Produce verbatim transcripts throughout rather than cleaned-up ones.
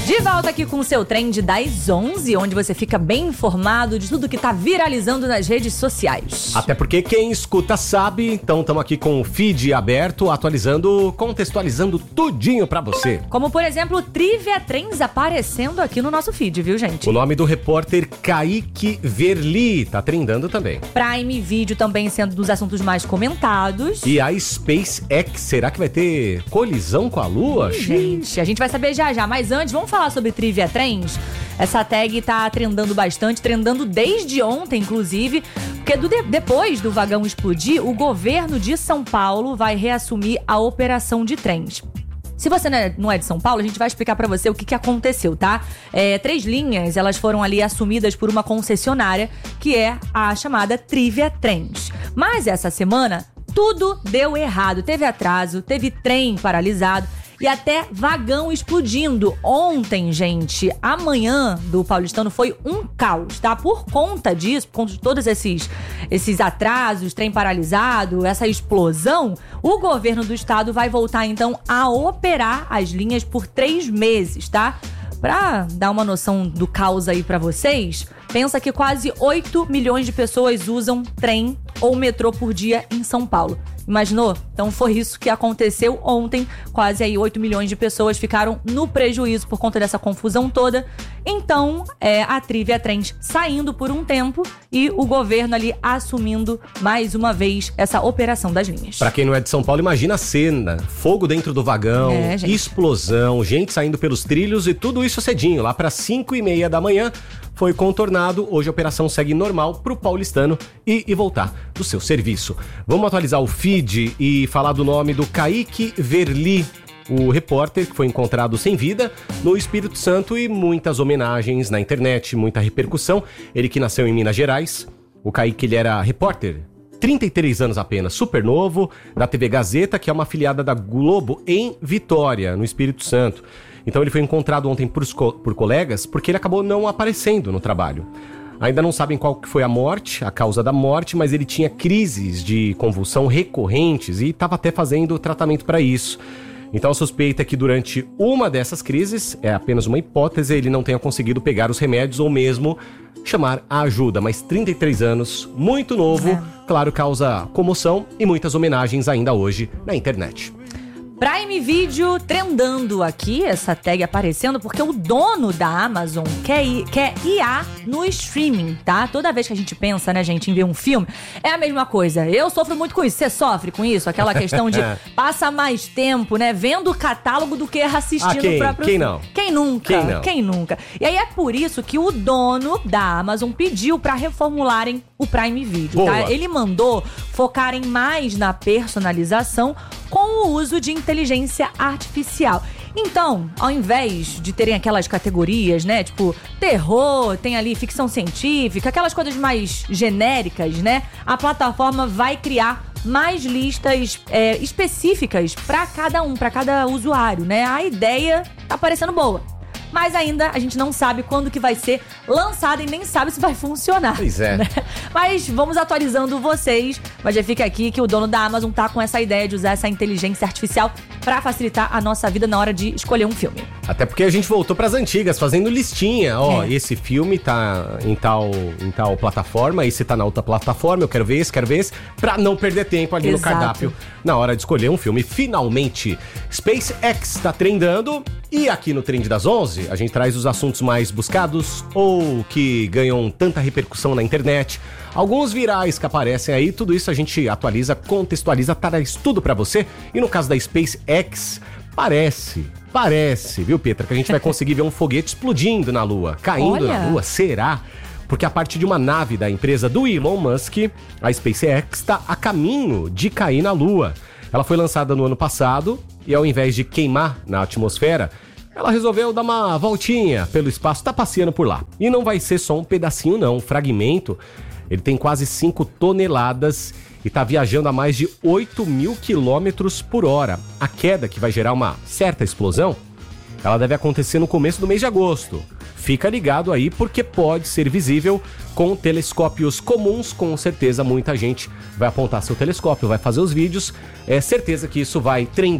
De volta aqui com o seu Trend das onze, onde você fica bem informado de tudo que tá viralizando nas redes sociais. Até porque quem escuta sabe, então estamos aqui com o feed aberto, atualizando, contextualizando tudinho pra você. Como, por exemplo, o Trivia Trends aparecendo aqui no nosso feed, viu, gente? O nome do repórter Kaique Verli tá trendando também. Prime Video também sendo dos assuntos mais comentados. E a SpaceX, será que vai ter colisão com a Lua? Ih, gente, a gente vai saber já já, mas antes, vamos falar sobre Trivia Trends? Essa tag tá trendando bastante, trendando desde ontem, inclusive, porque do de- depois do vagão explodir, o governo de São Paulo vai reassumir a operação de trens. Se você não é de São Paulo, a gente vai explicar pra você o que, que aconteceu, tá? É, três linhas, elas foram ali assumidas por uma concessionária, que é a chamada Trivia Trends. Mas essa semana, tudo deu errado. Teve atraso, teve trem paralisado e até vagão explodindo. Ontem, gente, a manhã do paulistano foi um caos, tá? Por conta disso, por conta de todos esses, esses atrasos, trem paralisado, essa explosão, o governo do estado vai voltar, então, a operar as linhas por três meses, tá? Pra dar uma noção do caos aí pra vocês, pensa que quase oito milhões de pessoas usam trem ou metrô por dia em São Paulo. Imaginou? Então foi isso que aconteceu ontem. Quase aí oito milhões de pessoas ficaram no prejuízo por conta dessa confusão toda. Então, é, a Trivia Trends saindo por um tempo e o governo ali assumindo mais uma vez essa operação das linhas. Pra quem não é de São Paulo, imagina a cena. Fogo dentro do vagão, É, gente. explosão, gente saindo pelos trilhos e tudo isso cedinho. Lá para cinco e meia da manhã foi contornado. Hoje a operação segue normal pro paulistano ir e voltar do seu serviço. Vamos atualizar o feed e falar do nome do Kaique Verli, o repórter que foi encontrado sem vida no Espírito Santo, e muitas homenagens na internet, muita repercussão. Ele que nasceu em Minas Gerais. O Kaique, ele era repórter, trinta e três anos apenas, super novo, da T V Gazeta, que é uma afiliada da Globo em Vitória, no Espírito Santo. Então ele foi encontrado ontem por, co- por colegas porque ele acabou não aparecendo no trabalho. Ainda não sabem qual que foi a morte, a causa da morte, mas ele tinha crises de convulsão recorrentes e estava até fazendo tratamento para isso. Então a suspeita é que durante uma dessas crises, é apenas uma hipótese, ele não tenha conseguido pegar os remédios ou mesmo chamar a ajuda. Mas trinta e três anos, muito novo, É. claro, causa comoção e muitas homenagens ainda hoje na internet. Prime Video trendando aqui, essa tag aparecendo, porque o dono da Amazon quer, ir, quer I A no streaming, tá? Toda vez que a gente pensa, né, gente, em ver um filme, é a mesma coisa. Eu sofro muito com isso. Você sofre com isso? Aquela questão de passa mais tempo, né, vendo o catálogo do que assistindo Ah, quem? o próprio Quem filme. não? Quem nunca? Quem não? Quem nunca? E aí é por isso que o dono da Amazon pediu pra reformularem o Prime Video, tá? Boa. Ele mandou focarem mais na personalização com o uso de inteligência artificial. Então, ao invés de terem aquelas categorias, né, tipo terror, tem ali ficção científica, aquelas coisas mais genéricas, né, a plataforma vai criar mais listas é, específicas para cada um, para cada usuário, né? A ideia tá parecendo boa. Mas ainda a gente não sabe quando que vai ser lançado e nem sabe se vai funcionar. Pois é. Né? Mas vamos atualizando vocês. Mas já fica aqui que o dono da Amazon tá com essa ideia de usar essa inteligência artificial pra facilitar a nossa vida na hora de escolher um filme. Até porque a gente voltou pras antigas, fazendo listinha. Ó, É. esse filme tá em tal, em tal plataforma, esse tá na outra plataforma, eu quero ver esse, quero ver esse, pra não perder tempo ali Exato. no cardápio na hora de escolher um filme. Finalmente, SpaceX tá trendando, e aqui no Trend das onze, a gente traz os assuntos mais buscados ou que ganham tanta repercussão na internet. Alguns virais que aparecem aí, tudo isso a gente atualiza, contextualiza, traz tudo pra você. E no caso da SpaceX, parece, parece, viu, Petra, que a gente vai conseguir ver um foguete explodindo na Lua, caindo Olha. na Lua. Será? Porque a partir de uma nave da empresa do Elon Musk, a SpaceX está a caminho de cair na Lua. Ela foi lançada no ano passado e, ao invés de queimar na atmosfera, ela resolveu dar uma voltinha pelo espaço, tá passeando por lá. E não vai ser só um pedacinho não, um fragmento. Ele tem quase cinco toneladas e tá viajando a mais de oito mil quilômetros por hora. A queda, que vai gerar uma certa explosão, ela deve acontecer no começo do mês de agosto. Fica ligado aí, porque pode ser visível com telescópios comuns. Com certeza muita gente vai apontar seu telescópio, vai fazer os vídeos. É certeza que isso vai trendar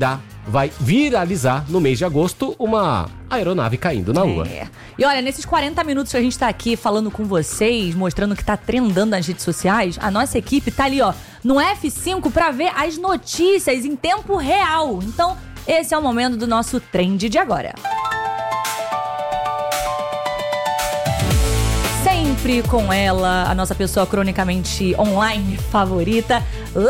vai viralizar no mês de agosto uma aeronave caindo na Lua. É. E olha, nesses quarenta minutos que a gente tá aqui falando com vocês, mostrando que tá trendando nas redes sociais, a nossa equipe tá ali, ó, no F cinco pra ver as notícias em tempo real. Então, esse é o momento do nosso Trend de agora. Sempre com ela, a nossa pessoa cronicamente online favorita,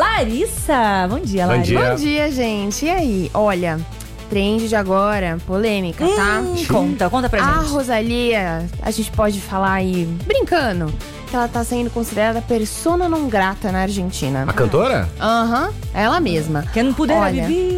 Larissa. Bom dia, Larissa. Bom dia. Bom dia, gente. E aí? Olha, trend de agora, polêmica, tá? Hum, conta, conta pra A gente. Rosalía, a gente pode falar aí, brincando, que ela tá sendo considerada persona non grata na Argentina. A cantora? Aham, ela mesma. Quem não puder Olha, viver.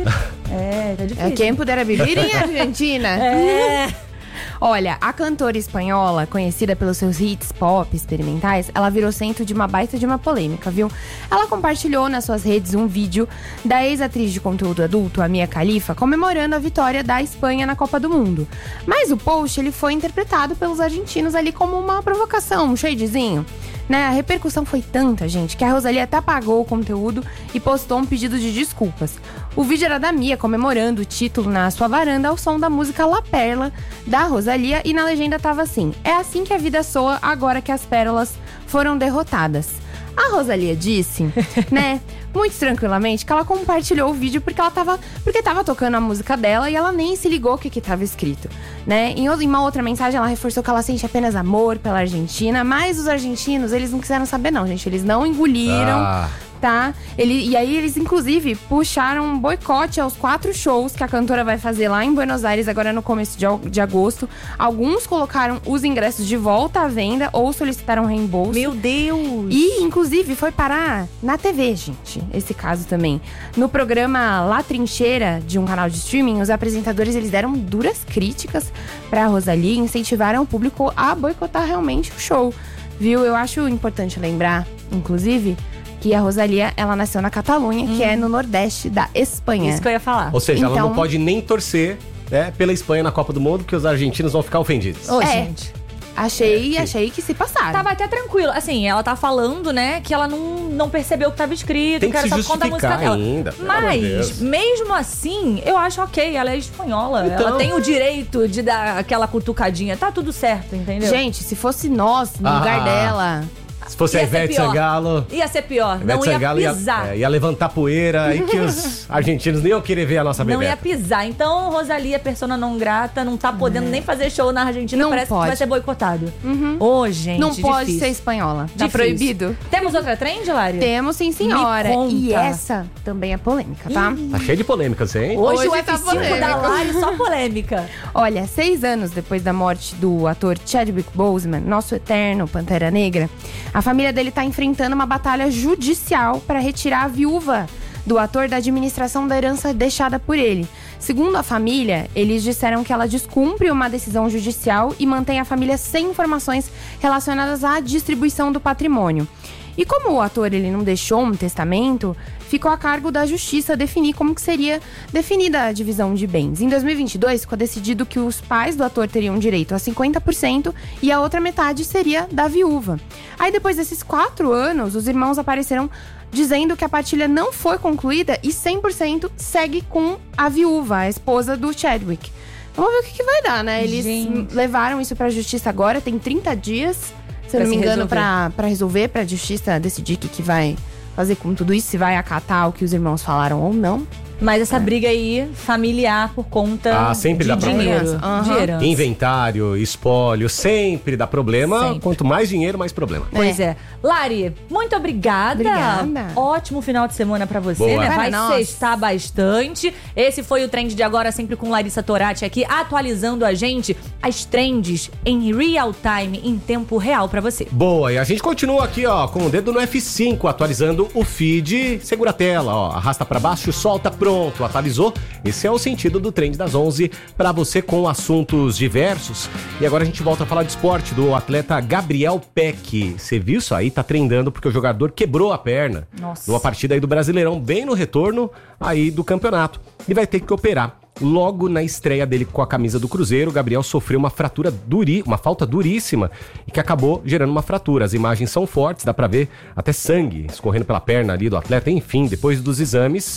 É, tá difícil. É quem puder viver em Argentina. É. Olha, a cantora espanhola, conhecida pelos seus hits pop experimentais, ela virou centro de uma baita de uma polêmica, viu? Ela compartilhou nas suas redes um vídeo da ex-atriz de conteúdo adulto, a Mia Khalifa, comemorando a vitória da Espanha na Copa do Mundo. Mas o post, ele foi interpretado pelos argentinos ali como uma provocação, um shadezinho. Né? A repercussão foi tanta, gente, que a Rosalía até apagou o conteúdo e postou um pedido de desculpas. O vídeo era da Mia comemorando o título na sua varanda ao som da música La Perla, da Rosalía, e na legenda tava assim: é assim que a vida soa agora que as pérolas foram derrotadas. A Rosalía disse, né, muito tranquilamente, que ela compartilhou o vídeo porque ela tava, porque tava tocando a música dela e ela nem se ligou o que que tava escrito, né? Em, em uma outra mensagem ela reforçou que ela sente apenas amor pela Argentina, mas os argentinos, eles não quiseram saber não, gente, eles não engoliram... Ah. Tá? Ele, e aí eles, inclusive, puxaram um boicote aos quatro shows que a cantora vai fazer lá em Buenos Aires, agora no começo de, de agosto. Alguns colocaram os ingressos de volta à venda ou solicitaram reembolso. Meu Deus! E, inclusive, foi parar na T V, gente, esse caso também. No programa La Trincheira, de um canal de streaming, os apresentadores, eles deram duras críticas pra Rosalía e incentivaram o público a boicotar realmente o show. Viu? Eu acho importante lembrar, inclusive... que a Rosalía, ela nasceu na Catalunha, hum. que é no nordeste da Espanha. Isso que eu ia falar. Ou seja, então, ela não pode nem torcer, né, pela Espanha na Copa do Mundo, porque os argentinos vão ficar ofendidos. Ô, é, gente. Achei, achei que se passaram. Tava até tranquilo. Assim, ela tá falando, né, que ela não, não percebeu o que tava escrito. Tem que era se só conta a música justificar dela. ainda, pelo amor de Mas, Deus. mesmo assim, eu acho ok. Ela é espanhola. Então- Ela tem o direito de dar aquela cutucadinha. Tá tudo certo, entendeu? Gente, se fosse nós no Ah. lugar dela... Se fosse Ia a ser Ivete pior. Sangalo... Ia ser pior. Ivete Não ia Sangalo pisar. Ia, é, ia levantar poeira aí que os argentinos nem iam querer ver a nossa Não bebê. ia pisar. Então, Rosalía, persona não grata, não tá podendo nem fazer show na Argentina. Não Parece pode. que vai ser boicotado. Ô, gente, não pode difícil. ser espanhola. Tá Difícil. proibido? Temos outra trend, Lari? Temos, sim, senhora. Me conta. E essa também é polêmica, tá? Tá cheio de polêmicas, hein? Hoje, Hoje o tá F cinco da polêmico. Lari só polêmica. Olha, seis anos depois da morte do ator Chadwick Boseman, nosso eterno Pantera Negra, a família dele tá enfrentando uma batalha judicial para retirar a viúva do ator da administração da herança deixada por ele. Segundo a família, eles disseram que ela descumpre uma decisão judicial e mantém a família sem informações relacionadas à distribuição do patrimônio. E como o ator ele não deixou um testamento, ficou a cargo da justiça definir como que seria definida a divisão de bens. Em dois mil e vinte e dois, ficou decidido que os pais do ator teriam direito a cinquenta por cento e a outra metade seria da viúva. Aí depois desses quatro anos, os irmãos apareceram dizendo que a partilha não foi concluída e cem por cento segue com a viúva, a esposa do Chadwick. Vamos ver o que, que vai dar, né? Eles Gente. levaram isso pra justiça agora, tem trinta dias... Se eu Pra não me se engano, resolver. pra, pra resolver, pra justiça decidir o que, que vai fazer com tudo isso, se vai acatar o que os irmãos falaram ou não. Mas essa briga aí, familiar, por conta Ah, sempre de dá problema. dinheiro. Aham. De herança. Inventário, espólio, sempre dá problema. Sempre. Quanto mais dinheiro, mais problema. Pois é. Lari, muito obrigada. Obrigada. Ótimo final de semana pra você, Boa. né? Para Vai nós. sextar bastante. Esse foi o Trend de Agora, sempre com Larissa Torati aqui, atualizando a gente as trends em real time, em tempo real pra você. Boa, e a gente continua aqui, ó, com o dedo no F cinco, atualizando o feed. Segura a tela, ó, arrasta pra baixo, solta, pronto, atualizou. Esse é o sentido do Trend das onze pra você, com assuntos diversos. E agora a gente volta a falar de esporte, do atleta Gabriel Peck. Você viu isso aí? Tá trendando porque o jogador quebrou a perna. Nossa. Numa partida aí do Brasileirão, bem no retorno aí do campeonato. Ele vai ter que operar. Logo na estreia dele com a camisa do Cruzeiro, o Gabriel sofreu uma fratura duri, uma falta duríssima e que acabou gerando uma fratura. As imagens são fortes, dá pra ver até sangue escorrendo pela perna ali do atleta. Enfim, depois dos exames,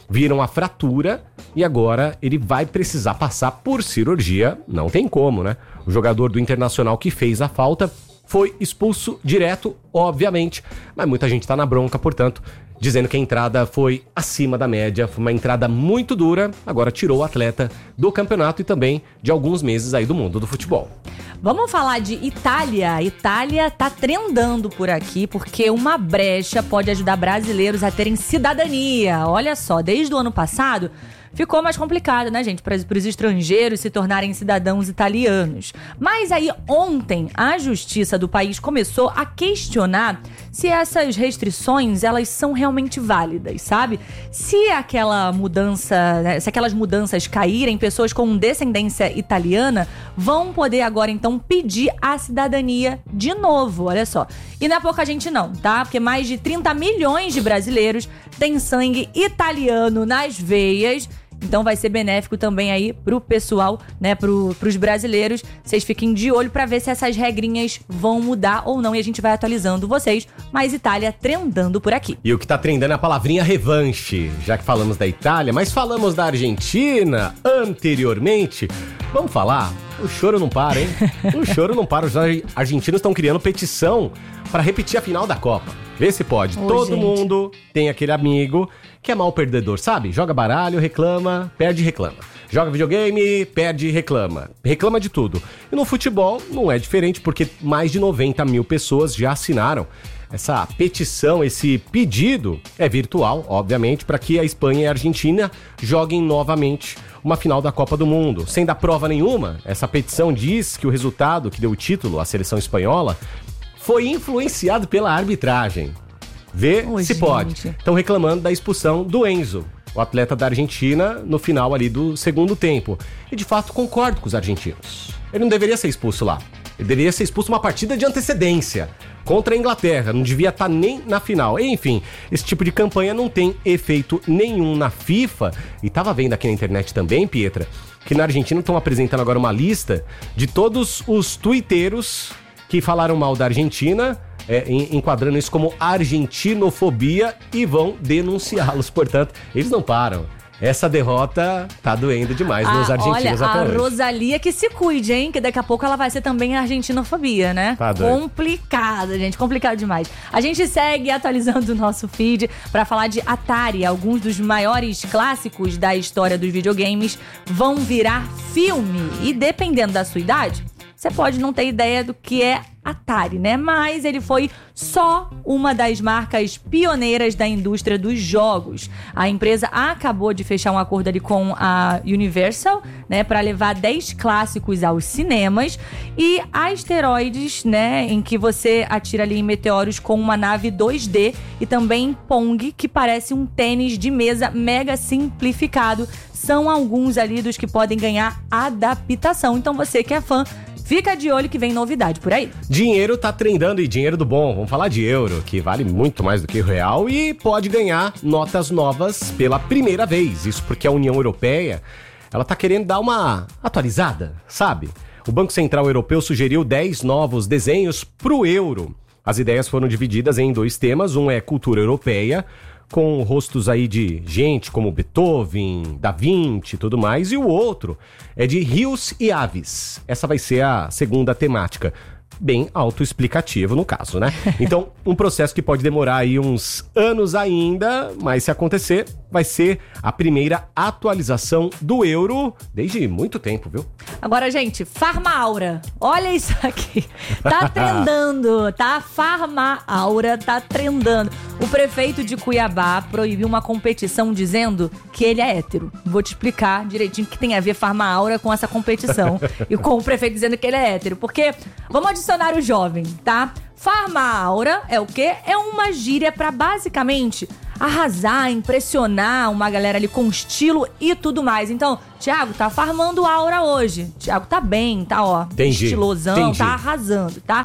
viram a fratura e agora ele vai precisar passar por cirurgia. Não tem como, né? O jogador do Internacional que fez a falta foi expulso direto, obviamente, mas muita gente tá na bronca, portanto, dizendo que a entrada foi acima da média, foi uma entrada muito dura, agora tirou o atleta do campeonato e também de alguns meses aí do mundo do futebol. Vamos falar de Itália. A Itália tá trendando por aqui porque uma brecha pode ajudar brasileiros a terem cidadania. Olha só, desde o ano passado ficou mais complicado, né, gente? Para os estrangeiros se tornarem cidadãos italianos. Mas aí, ontem, a justiça do país começou a questionar se essas restrições, elas são realmente válidas, sabe? Se aquela mudança, né, se aquelas mudanças caírem, pessoas com descendência italiana vão poder agora, então, pedir a cidadania de novo, olha só. E não é pouca gente não, tá? Porque mais de trinta milhões de brasileiros têm sangue italiano nas veias. Então vai ser benéfico também aí pro pessoal, né, pro, pros brasileiros. Vocês fiquem de olho pra ver se essas regrinhas vão mudar ou não e a gente vai atualizando vocês. Mas Itália trendando por aqui. E o que tá trendando é a palavrinha revanche, já que falamos da Itália, mas falamos da Argentina anteriormente. Vamos falar? O choro não para, hein? O choro não para. Os argentinos estão criando petição para repetir a final da Copa. Vê se pode. Ô, Todo gente. mundo tem aquele amigo que é mal perdedor, sabe? Joga baralho, reclama, perde e reclama. Joga videogame, perde e reclama. Reclama de tudo. E no futebol não é diferente, porque mais de noventa mil pessoas já assinaram essa petição, esse pedido. É virtual, obviamente, para que a Espanha e a Argentina joguem novamente uma final da Copa do Mundo. Sem dar prova nenhuma, essa petição diz que o resultado que deu o título à seleção espanhola foi influenciado pela arbitragem. Vê Ô, se gente. pode. Estão reclamando da expulsão do Enzo, o atleta da Argentina, no final ali do segundo tempo. E de fato concordo com os argentinos. Ele não deveria ser expulso lá. Ele deveria ser expulso uma partida de antecedência contra a Inglaterra. Não devia estar nem na final. Enfim, esse tipo de campanha não tem efeito nenhum na FIFA. E tava vendo aqui na internet também, Pietra, que na Argentina estão apresentando agora uma lista de todos os tuiteiros que falaram mal da Argentina, é, enquadrando isso como argentinofobia, e vão denunciá-los. Portanto, eles não param. Essa derrota tá doendo demais Ah, nos argentinos olha, até a hoje. Rosalia que se cuide, hein? Que daqui a pouco ela vai ser também argentinofobia, né? Tá doido. Complicado, gente. Complicado demais. A gente segue atualizando o nosso feed pra falar de Atari. Alguns dos maiores clássicos da história dos videogames vão virar filme. E dependendo da sua idade, você pode não ter ideia do que é Atari, né? Mas ele foi só uma das marcas pioneiras da indústria dos jogos. A empresa acabou de fechar um acordo ali com a Universal, né, para levar dez clássicos aos cinemas, e Asteroids, né, em que você atira ali em meteoros com uma nave dois D, e também Pong, que parece um tênis de mesa mega simplificado. São alguns ali dos que podem ganhar adaptação. Então você que é fã, fica de olho que vem novidade por aí. Dinheiro tá trendando, e dinheiro do bom. Vamos falar de euro, que vale muito mais do que o real e pode ganhar notas novas pela primeira vez. Isso porque a União Europeia, ela tá querendo dar uma atualizada, sabe? O Banco Central Europeu sugeriu dez novos desenhos pro euro. As ideias foram divididas em dois temas. Um é cultura europeia, com rostos aí de gente como Beethoven, Da Vinci e tudo mais. E o outro é de rios e aves. Essa vai ser a segunda temática. Bem autoexplicativo no caso, né? Então, um processo que pode demorar aí uns anos ainda, mas se acontecer, vai ser a primeira atualização do euro desde muito tempo, viu? Agora, gente, Farmaura. Olha isso aqui. Tá trendando, tá? Farmaura tá trendando. O prefeito de Cuiabá proibiu uma competição dizendo que ele é hétero. Vou te explicar direitinho o que tem a ver Farmaura com essa competição e com o prefeito dizendo que ele é hétero. Porque, vamos adicionar o jovem, tá? Farmaura é o quê? É uma gíria pra basicamente arrasar, impressionar uma galera ali com estilo e tudo mais. Então, Thiago tá farmando aura hoje. Thiago tá bem, tá, ó, Entendi, estilosão, entendi. tá arrasando, tá?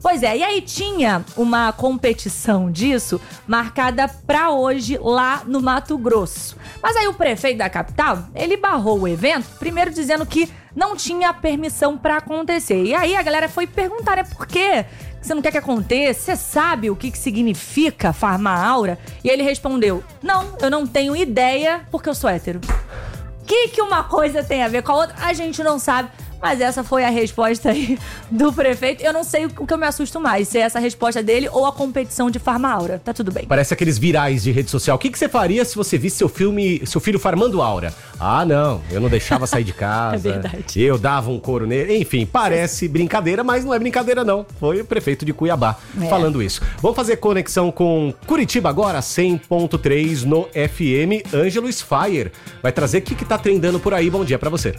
Pois é, e aí tinha uma competição disso marcada pra hoje lá no Mato Grosso. Mas aí o prefeito da capital, ele barrou o evento, primeiro dizendo que não tinha permissão pra acontecer. E aí a galera foi perguntar, né, por quê? Você não quer que aconteça? Você sabe o que, que significa Farmaura? E ele respondeu, não, eu não tenho ideia porque eu sou hétero. O que, que uma coisa tem a ver com a outra? A gente não sabe. Mas essa foi a resposta aí do prefeito. Eu não sei o que eu me assusto mais, se é essa resposta dele ou a competição de Farmaura. Tá tudo bem. Parece aqueles virais de rede social. O que, que você faria se você visse seu filme, seu filho farmando aura? Ah, não, eu não deixava sair de casa. É verdade. Eu dava um couro nele. Enfim, parece brincadeira, mas não é brincadeira não. Foi o prefeito de Cuiabá é. falando isso. Vamos fazer conexão com Curitiba agora, cem ponto três no F M. Ângelo Sfire vai trazer o que, que tá trendando por aí. Bom dia pra você.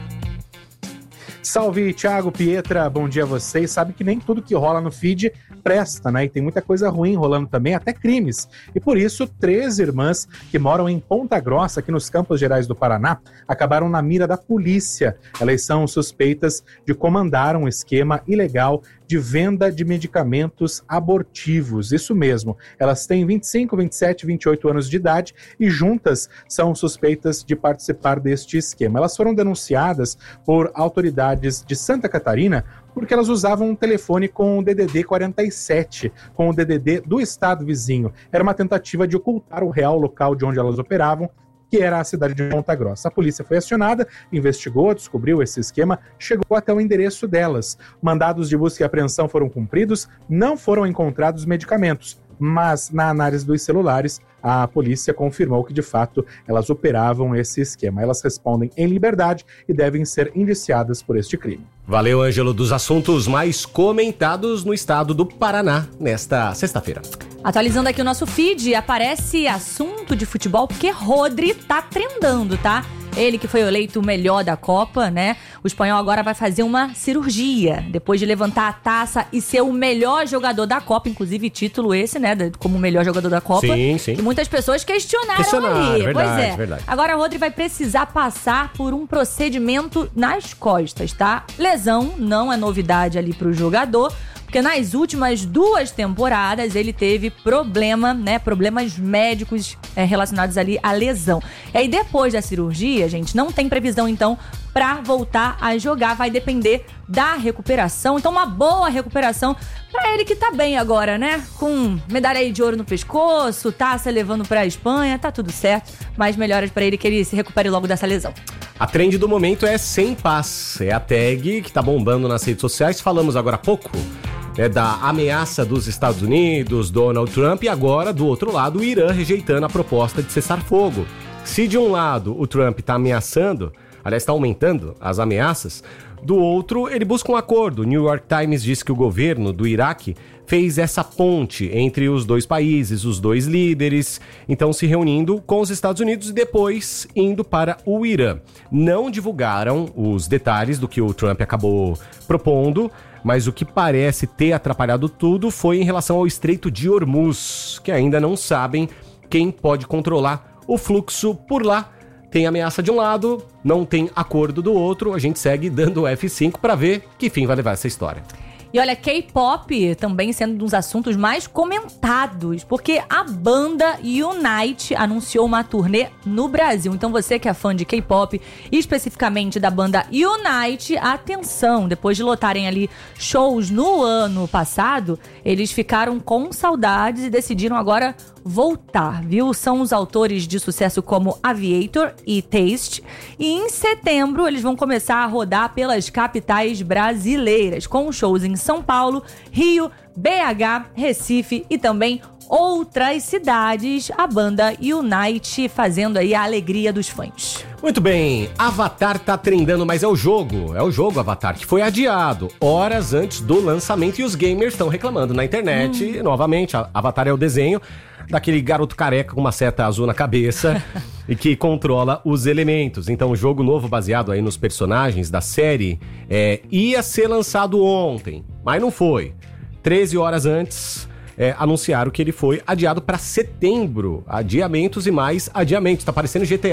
Salve, Thiago, Pietra, bom dia a vocês. Sabe que nem tudo que rola no feed presta, né? E tem muita coisa ruim rolando também, até crimes. E por isso, três irmãs que moram em Ponta Grossa, aqui nos Campos Gerais do Paraná, acabaram na mira da polícia. Elas são suspeitas de comandar um esquema ilegal de venda de medicamentos abortivos. Isso mesmo. Elas têm vinte e cinco, vinte e sete, vinte e oito anos de idade e juntas são suspeitas de participar deste esquema. Elas foram denunciadas por autoridades de Santa Catarina porque elas usavam um telefone com o D D D quarenta e sete, com o D D D do estado vizinho. Era uma tentativa de ocultar o real local de onde elas operavam, que era a cidade de Ponta Grossa. A polícia foi acionada, investigou, descobriu esse esquema, chegou até o endereço delas. Mandados de busca e apreensão foram cumpridos, não foram encontrados medicamentos, mas na análise dos celulares, a polícia confirmou que, de fato, elas operavam esse esquema. Elas respondem em liberdade e devem ser indiciadas por este crime. Valeu, Ângelo, dos assuntos mais comentados no estado do Paraná nesta sexta-feira. Atualizando aqui o nosso feed, aparece assunto de futebol porque Rodri tá trendando, tá? Ele que foi eleito o melhor da Copa, né? O espanhol agora vai fazer uma cirurgia, depois de levantar a taça e ser o melhor jogador da Copa, inclusive título esse, né? Como o melhor jogador da Copa. Sim, sim. E muitas pessoas questionaram, questionaram ali. Verdade, pois é. Verdade. Agora o Rodri vai precisar passar por um procedimento nas costas, tá? Lesão não é novidade ali pro jogador, porque nas últimas duas temporadas ele teve problema, né, problemas médicos é, relacionados ali à lesão. E aí depois da cirurgia, gente, não tem previsão então pra voltar a jogar, vai depender da recuperação. Então uma boa recuperação pra ele que tá bem agora, né? Com medalha aí de ouro no pescoço, taça levando pra Espanha, tá tudo certo. Mas melhoras pra ele que ele se recupere logo dessa lesão. A trend do momento é Sem Paz, é a tag que tá bombando nas redes sociais. Falamos agora há pouco É da ameaça dos Estados Unidos, Donald Trump, e agora, do outro lado, o Irã rejeitando a proposta de cessar fogo. Se de um lado o Trump está ameaçando, aliás, está aumentando as ameaças, do outro ele busca um acordo. O New York Times diz que o governo do Iraque fez essa ponte entre os dois países, os dois líderes, então se reunindo com os Estados Unidos e depois indo para o Irã. Não divulgaram os detalhes do que o Trump acabou propondo, mas o que parece ter atrapalhado tudo foi em relação ao Estreito de Hormuz, que ainda não sabem quem pode controlar o fluxo por lá. Tem ameaça de um lado, não tem acordo do outro, a gente segue dando o F cinco para ver que fim vai levar essa história. E olha, K-pop também sendo um dos assuntos mais comentados, porque a banda Unite anunciou uma turnê no Brasil. Então você que é fã de K-pop, especificamente da banda Unite, atenção, depois de lotarem ali shows no ano passado, eles ficaram com saudades e decidiram agora voltar, viu? São os autores de sucesso como Aviator e Taste. E em setembro eles vão começar a rodar pelas capitais brasileiras, com shows em São Paulo, Rio, B H, Recife e também outras cidades. A banda Unite fazendo aí a alegria dos fãs. Muito bem, Avatar tá trendando, mas é o jogo, é o jogo Avatar, que foi adiado horas antes do lançamento e os gamers estão reclamando na internet. Hum. Novamente, Avatar é o desenho daquele garoto careca com uma seta azul na cabeça e que controla os elementos. Então o jogo novo, baseado aí nos personagens da série, é, ia ser lançado ontem, mas não foi. treze horas antes, é, anunciaram que ele foi adiado para setembro. Adiamentos e mais adiamentos. Tá parecendo G T A.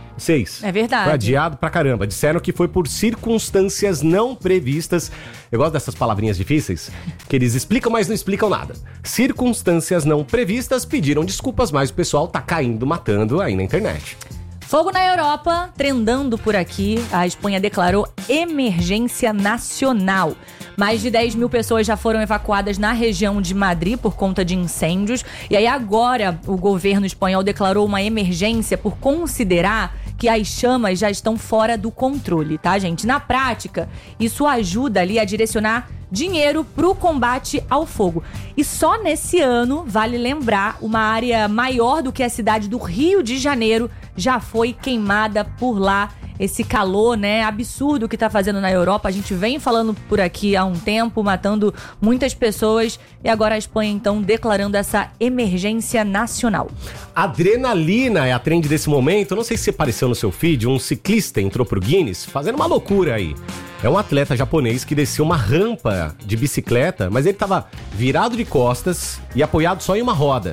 seis. É verdade. Foi adiado pra caramba. Disseram que foi por circunstâncias não previstas. Eu gosto dessas palavrinhas difíceis, que eles explicam, mas não explicam nada. Circunstâncias não previstas, pediram desculpas, mas o pessoal tá caindo, matando aí na internet. Fogo na Europa, trendando por aqui. A Espanha declarou emergência nacional. Mais de dez mil pessoas já foram evacuadas na região de Madrid por conta de incêndios. E aí agora o governo espanhol declarou uma emergência por considerar que as chamas já estão fora do controle, tá, gente? Na prática, isso ajuda ali a direcionar dinheiro pro combate ao fogo. E só nesse ano, vale lembrar, uma área maior do que a cidade do Rio de Janeiro já foi queimada por lá. Esse calor, né, absurdo que tá fazendo na Europa. A gente vem falando por aqui há um tempo, matando muitas pessoas. E agora a Espanha, então, declarando essa emergência nacional. Adrenalina é a trend desse momento. Eu não sei se apareceu no seu feed, um ciclista entrou pro Guinness fazendo uma loucura aí. É um atleta japonês que desceu uma rampa de bicicleta, mas ele tava virado de costas e apoiado só em uma roda.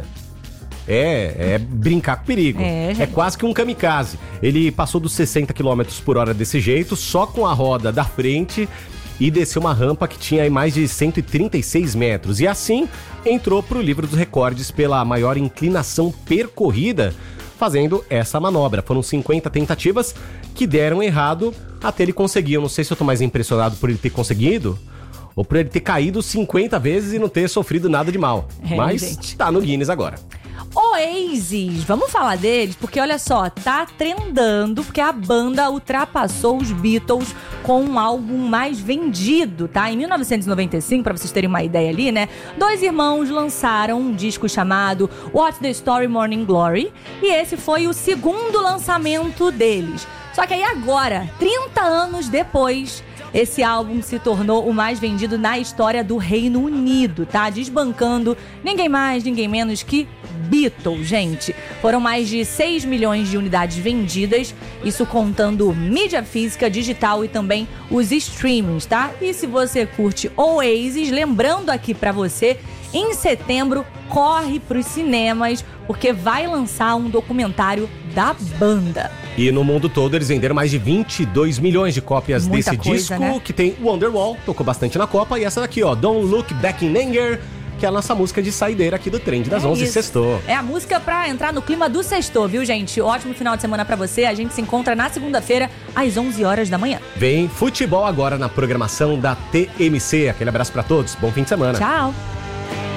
É, é brincar com perigo. É, é quase que um kamikaze. Ele passou dos sessenta quilômetros por hora desse jeito, só com a roda da frente, e desceu uma rampa que tinha aí mais de cento e trinta e seis metros. E assim entrou pro livro dos recordes pela maior inclinação percorrida fazendo essa manobra. Foram cinquenta tentativas que deram errado até ele conseguir. Eu não sei se eu tô mais impressionado por ele ter conseguido ou por ele ter caído cinquenta vezes e não ter sofrido nada de mal. É, Mas gente. tá no Guinness agora. Oasis, vamos falar deles, porque olha só, tá trendando, porque a banda ultrapassou os Beatles com um álbum mais vendido, tá? Em mil novecentos e noventa e cinco, pra vocês terem uma ideia ali, né? Dois irmãos lançaram um disco chamado What's the Story Morning Glory, e esse foi o segundo lançamento deles. Só que aí agora, trinta anos depois, esse álbum se tornou o mais vendido na história do Reino Unido, tá? Desbancando ninguém mais, ninguém menos que Beatles, gente. Foram mais de seis milhões de unidades vendidas, isso contando mídia física, digital e também os streamings, tá? E se você curte Oasis, lembrando aqui pra você, em setembro, corre pros cinemas, porque vai lançar um documentário da banda. E no mundo todo eles venderam mais de vinte e dois milhões de cópias Muita desse coisa, disco, né? Que tem Wonderwall, tocou bastante na Copa, e essa daqui, ó, Don't Look Back in Anger, que é a nossa música de saideira aqui do Trend das É onze, isso. sextou. É a música pra entrar no clima do sextou, viu, gente? Ótimo final de semana pra você. A gente se encontra na segunda-feira, às onze horas da manhã. Vem futebol agora na programação da T M C. Aquele abraço pra todos, bom fim de semana. Tchau!